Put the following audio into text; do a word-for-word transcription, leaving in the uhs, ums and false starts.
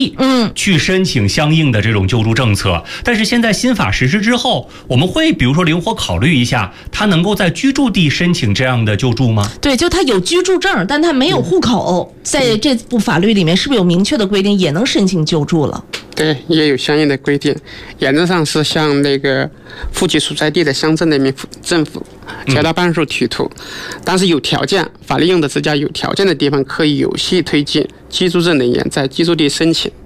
嗯， 去申请相应的这种救助政策。但是现在新法实施之后，我们会比如说灵活考虑一下，他能够在居住地申请这样的救助吗？ 对，就他有居住证，但他没有户口，在这部法律里面是不是有明确的规定，也能申请救助了？ 对，也有相应的规定，原则上是向那个户籍所在地的乡镇人民政府街道办事处提出，但是有条件，法律用的是叫有条件的地方，可以有序推进居住证人员在居住地申请。